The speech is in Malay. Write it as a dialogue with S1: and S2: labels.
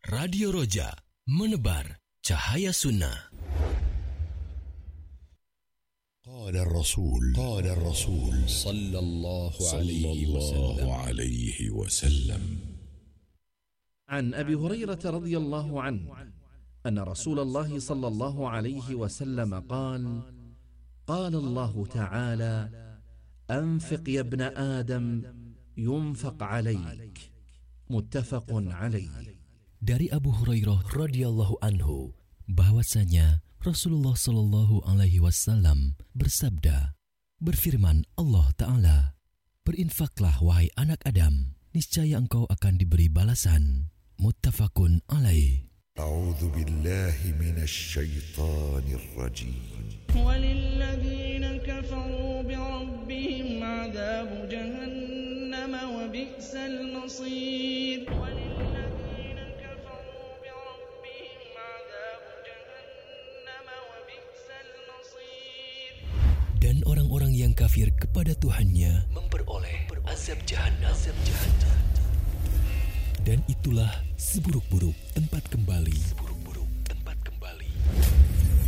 S1: Radio Roja, menebar cahaya sunnah.
S2: قال الرسول صلى الله عليه وسلم
S3: عن أبي هريرة رضي الله عنه أن رسول الله صلى الله عليه وسلم قال الله تعالى: أنفق يا ابن آدم ينفق عليك. متفق عليه.
S1: Dari Abu Hurairah radhiyallahu anhu bahwasanya Rasulullah sallallahu alaihi wasallam bersabda, berfirman Allah Ta'ala, berinfaklah wahai anak Adam, niscaya engkau akan diberi balasan. Muttafaqun alaih.
S2: أعوذ بالله من الشيطان الرجيم
S4: وللذين كفروا بربهم عذاب جهنم وبئس المصير وللذين كفروا بربهم عذاب جهنم وبئس المصير.
S1: Dan orang-orang yang kafir kepada Tuhannya memperoleh azab jahannam. Dan itulah seburuk-buruk tempat kembali.